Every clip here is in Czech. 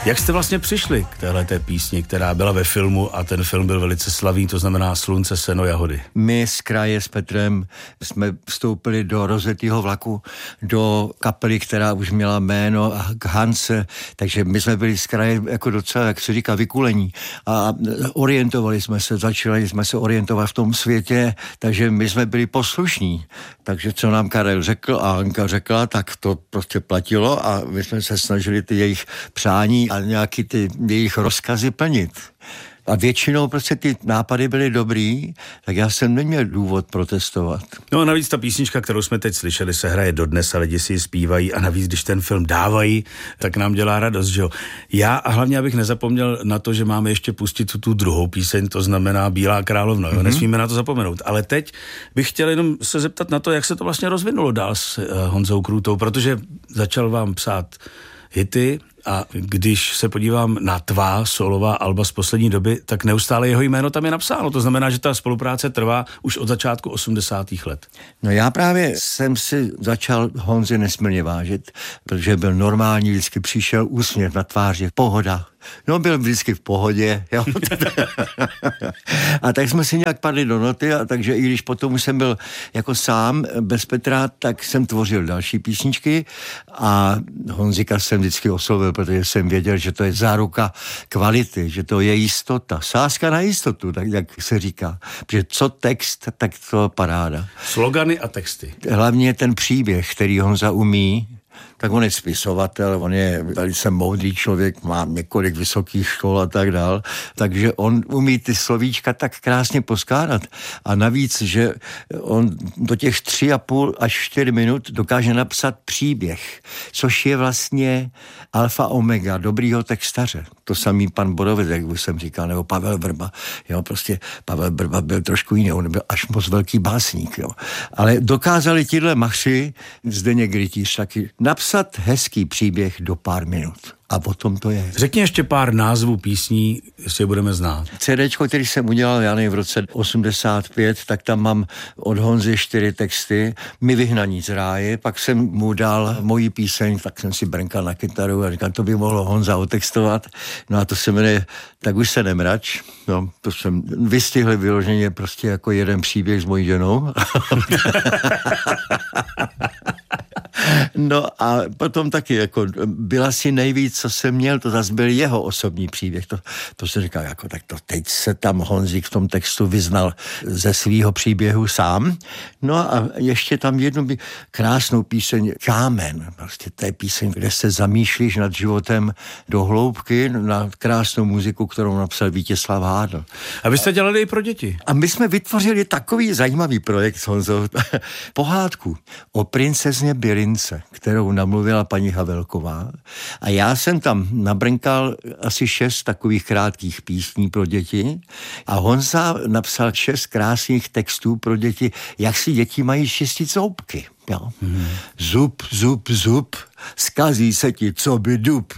Jak jste vlastně přišli k téhleté písni, která byla ve filmu a ten film byl velice slavný, to znamená Slunce, seno, jahody? My z kraje s Petrem jsme vstoupili do rozjetého vlaku, do kapely, která už měla jméno Hanse, takže my jsme byli z kraje jako docela, jak se říká, vykulení a orientovali jsme se, začali jsme se orientovat v tom světě, takže my jsme byli poslušní. Takže co nám Karel řekl a Anka řekla, tak to prostě platilo a my jsme se snažili ty jejich přání a nějaký ty jejich rozkazy plnit. A většinou prostě ty nápady byly dobrý, tak já jsem neměl důvod protestovat. No a navíc ta písnička, kterou jsme teď slyšeli, se hraje dodnes a lidi si ji zpívají a navíc, když ten film dávají, tak nám dělá radost, že jo. Já a hlavně, abych nezapomněl na to, že máme ještě pustit tu druhou píseň, to znamená Bílá královna, jo? Nesmíme na to zapomenout. Ale teď bych chtěl jenom se zeptat na to, jak se to vlastně rozvinulo dál s Honzou Krůtou, protože začal vám psát hity a když se podívám na tvá solová alba z poslední doby, tak neustále jeho jméno tam je napsáno. To znamená, že ta spolupráce trvá už od začátku 80. let. No já právě jsem si začal Honzi nesmírně vážit, protože byl normální, vždycky přišel úsměv na tváři, pohoda. No, byl vždycky v pohodě, jo. A tak jsme si nějak padli do noty, a takže i když potom už jsem byl jako sám, bez Petra, tak jsem tvořil další písničky a Honzika jsem vždycky oslovil, protože jsem věděl, že to je záruka kvality, že to je jistota, sázka na jistotu, tak jak se říká. Protože co text, tak to paráda. Slogany a texty. Hlavně ten příběh, který Honza umí, tak on je spisovatel, on je velice moudrý člověk, má několik vysokých škol a tak dál, takže on umí ty slovíčka tak krásně poskládat. A navíc, že on do těch 3,5 až 4 minut dokáže napsat příběh, což je vlastně alfa omega dobrýho textaře. To samý pan Borovec, jak už jsem říkal, nebo Pavel Vrba. Jo, prostě Pavel Vrba byl trošku jiný, on byl až moc velký básník. Jo. Ale dokázali tihle machři, Zdeněk Rytíř taky, napsat hezký příběh do pár minut. A potom to je. Řekni ještě pár názvů písní, jestli je budeme znát. CDčko, který jsem udělal, já nevím, v roce 85, tak tam mám od Honzy 4 texty, My vyhnaní z ráje, pak jsem mu dal moji píseň, tak jsem si brnkal na kytaru a říkal, to by mohlo Honza otextovat. No a to se jmenuje Tak už se nemrač. No, to jsem vystihl vyloženě prostě jako jeden příběh s mojí ženou. No a potom taky jako byl asi nejvíc, co jsem měl, to zase byl jeho osobní příběh. To se říká, jako tak to teď se tam Honzík v tom textu vyznal ze svýho příběhu sám. No a ještě tam jednu krásnou píseň Kámen. Prostě to je píseň, kde se zamýšlíš nad životem do hloubky, na krásnou muziku, kterou napsal Vítězslav Hádl. A vy jste dělali i pro děti? A my jsme vytvořili takový zajímavý projekt s Honzou. Pohádku o princezně Bilince, kterou namluvila paní Havelková. A já jsem tam nabrnkal asi 6 takových krátkých písní pro děti a Honza napsal 6 krásných textů pro děti, jak si děti mají čistit zoubky. Jo. Zub, zub, zub, zkazí se ti, co by dub.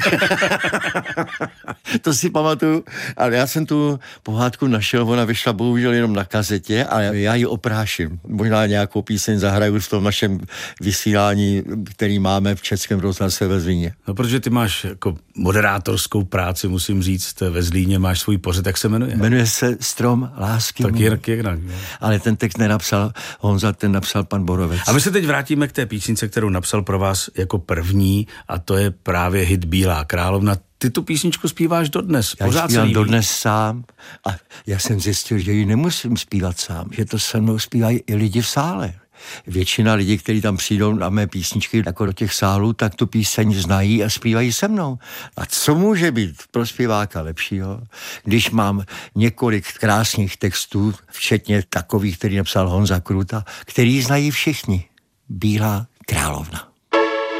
To si pamatuju, ale já jsem tu pohádku našel, ona vyšla bohužel jenom na kazetě a já ji opráším. Možná nějakou píseň zahraju v tom našem vysílání, který máme v Českém rozhlase ve Zlíně. No, protože ty máš jako moderátorskou práci, musím říct, ve Zlíně máš svůj pořad, jak se jmenuje? Jmenuje se Strom lásky. Tak jinak. Ale ten text nenapsal Honza, ten napsal pan Borovec. A my se teď vrátíme k té písnice, kterou napsal pro vás jako první, a to je právě hit Bílá královna. Ty tu písničku zpíváš dodnes. Já ji zpívám dodnes sám a já jsem zjistil, že ji nemusím zpívat sám, že to se mnou zpívají i lidi v sále. Většina lidí, kteří tam přijdou na mé písničky jako do těch sálů, tak tu píseň znají a zpívají se mnou. A co může být pro zpěváka lepšího, když mám několik krásných textů, včetně takových, který napsal Honza Krůta, který znají všichni. Bílá královna.